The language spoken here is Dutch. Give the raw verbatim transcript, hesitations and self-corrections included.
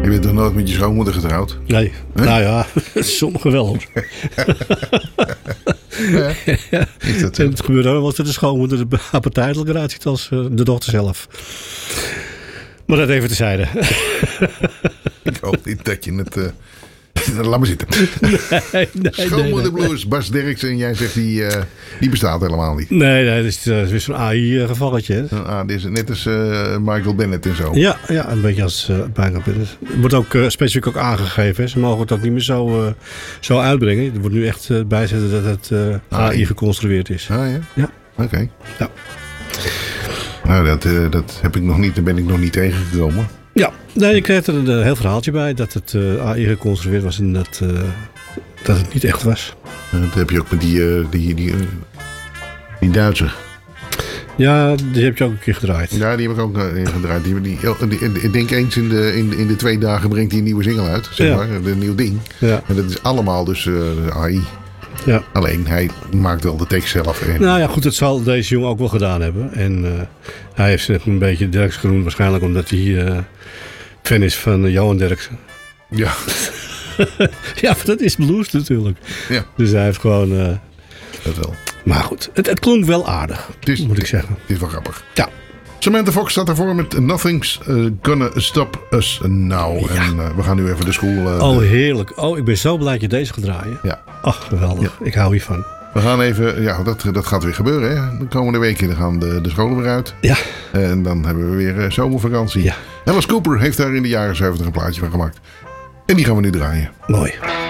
Je bent toch nooit met je schoonmoeder getrouwd? Nee, He? nou ja, sommigen wel hoor. Ja, is dat zo? En het gebeurt ook wel dat de schoonmoeder appetijtelijk eruit ziet als uh, de dochter zelf. Maar dat even terzijde. Ik hoop niet dat je het... Uh... Laat maar zitten. Nee, nee, Schoonmoederblues, nee, nee. Bas Derksen. En jij zegt die, uh, die bestaat helemaal niet. Nee, nee, dat is, uh, is zo'n A I-gevalletje. Hè? Ah, dit is net als uh, Michael Bennett en zo. Ja, ja, een beetje als uh, Michael Bennett. Het wordt ook uh, specifiek ook aangegeven. Hè? Ze mogen het ook niet meer zo, uh, zo uitbrengen. Er wordt nu echt uh, bijzetten dat het uh, A I geconstrueerd is. Ah ja? Ja. Oké. Okay. Ja. Nou, dat, uh, dat heb ik nog niet, daar ben ik nog niet tegengekomen. Ja, nee, ik kreeg er een, een heel verhaaltje bij dat het uh, A I geconstrueerd was en dat, uh, dat het niet echt was. Uh, dat heb je ook met die, uh, die, die, uh, die Duitser. Ja, die heb je ook een keer gedraaid. Ja, die heb ik ook uh, gedraaid. Die, die, die, die, ik denk eens in de, in, in de twee dagen brengt hij een nieuwe single uit. Zeg ja. maar, een nieuw ding. Ja. En dat is allemaal dus uh, A I. Ja. Alleen, hij maakt wel de tekst zelf. En... Nou ja, goed, dat zal deze jongen ook wel gedaan hebben. En uh, hij heeft zich een beetje Derksen genoemd. Waarschijnlijk omdat hij uh, fan is van uh, Johan Derksen. Ja. Ja, maar dat is blues natuurlijk. Ja. Dus hij heeft gewoon... Uh... Dat wel. Maar goed, het, het klonk wel aardig, het is, moet ik zeggen. Het is wel grappig. Ja. Samantha Fox staat ervoor met Nothing's uh, Gonna Stop Us Now. Ja. En uh, we gaan nu even de school... Uh, oh, heerlijk. Oh, ik ben zo blij dat je deze gaat draaien. Ja. Ach, geweldig. Ja. Ik hou hiervan. We gaan even... Ja, dat, dat gaat weer gebeuren, hè. De komende weken dan gaan de, de scholen weer uit. Ja. En dan hebben we weer uh, zomervakantie. Ja. Alice Cooper heeft daar in de jaren zeventig een plaatje van gemaakt. En die gaan we nu draaien. Mooi.